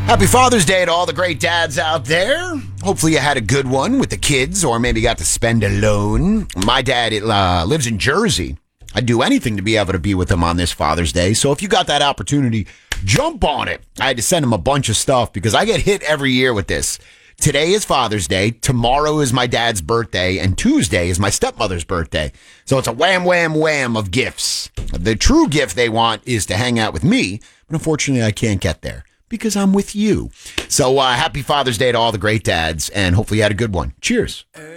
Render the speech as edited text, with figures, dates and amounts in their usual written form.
Happy Father's Day to all the great dads out there. Hopefully you had a good one with the kids or maybe got to spend alone. My dad lives in Jersey. I'd do anything to be able to be with him on this Father's Day. So if you got that opportunity, jump on it. I had to send him a bunch of stuff because I get hit every year with this. Today is Father's Day. Tomorrow is my dad's birthday. And Tuesday is my stepmother's birthday. So it's a wham, wham, wham of gifts. The true gift they want is to hang out with me. But unfortunately, I can't get there because I'm with you. So happy Father's Day to all the great dads. And hopefully you had a good one. Cheers.